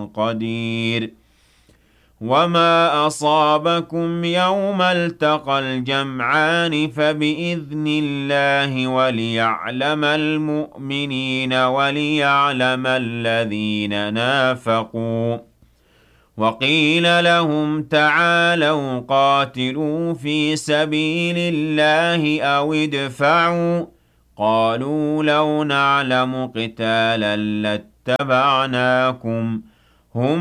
قدير وما أصابكم يوم التقى الجمعان فبإذن الله وليعلم المؤمنين وليعلم الذين نافقوا وقيل لهم تعالوا قاتلوا في سبيل الله أو ادفعوا قالوا لو نعلم قتالا لاتبعناكم هم